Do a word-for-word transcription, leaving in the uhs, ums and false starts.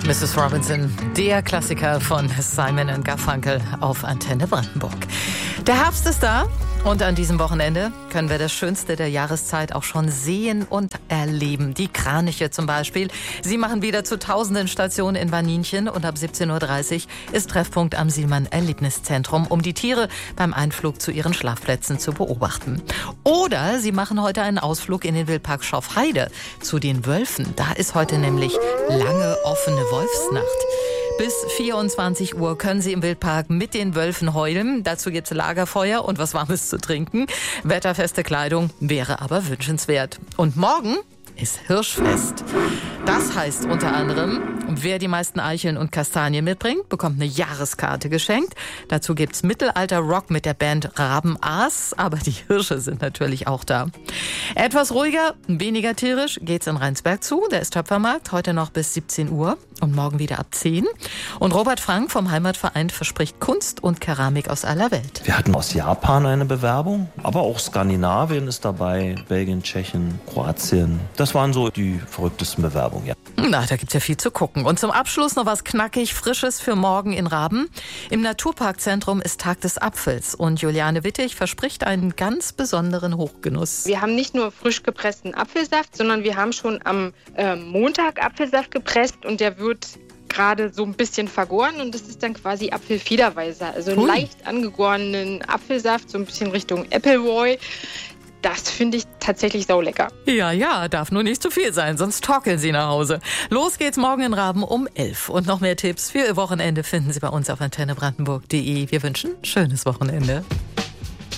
Missus Robinson, der Klassiker von Simon und Garfunkel auf Antenne Brandenburg. Der Herbst ist da und an diesem Wochenende können wir das Schönste der Jahreszeit auch schon sehen und erleben. Die Kraniche zum Beispiel. Sie machen wieder zu tausenden Stationen in Vaninchen und ab siebzehn Uhr dreißig ist Treffpunkt am Sielmann Erlebniszentrum, um die Tiere beim Einflug zu ihren Schlafplätzen zu beobachten. Oder sie machen heute einen Ausflug in den Wildpark Schorfheide zu den Wölfen. Da ist heute nämlich lange offene Wolfsnacht. Bis vierundzwanzig Uhr können Sie im Wildpark mit den Wölfen heulen. Dazu gibt's Lagerfeuer und was Warmes zu trinken. Wetterfeste Kleidung wäre aber wünschenswert. Und morgen ist Hirschfest. Das heißt unter anderem, wer die meisten Eicheln und Kastanien mitbringt, bekommt eine Jahreskarte geschenkt. Dazu gibt's Mittelalter-Rock mit der Band Rabenaas, aber die Hirsche sind natürlich auch da. Etwas ruhiger, weniger tierisch geht's in Rheinsberg zu. Der ist Töpfermarkt, heute noch bis siebzehn Uhr und morgen wieder ab zehn. Und Robert Frank vom Heimatverein verspricht Kunst und Keramik aus aller Welt. Wir hatten aus Japan eine Bewerbung, aber auch Skandinavien ist dabei, Belgien, Tschechien, Kroatien. Das waren so die verrücktesten Bewerbungen, ja. Na, da gibt's ja viel zu gucken. Und zum Abschluss noch was knackig Frisches für morgen in Raben. Im Naturparkzentrum ist Tag des Apfels und Juliane Wittig verspricht einen ganz besonderen Hochgenuss. Wir haben nicht nur frisch gepressten Apfelsaft, sondern wir haben schon am äh, Montag Apfelsaft gepresst und der wird gerade so ein bisschen vergoren und das ist dann quasi Apfelfederweißer. Also einen Ui. leicht angegorenen Apfelsaft, so ein bisschen Richtung Appleboy. Das finde ich tatsächlich saulecker. Ja, ja, darf nur nicht zu viel sein, sonst torkeln Sie nach Hause. Los geht's morgen in Raben um elf. Und noch mehr Tipps für Ihr Wochenende finden Sie bei uns auf antenne brandenburg punkt de. Wir wünschen ein schönes Wochenende.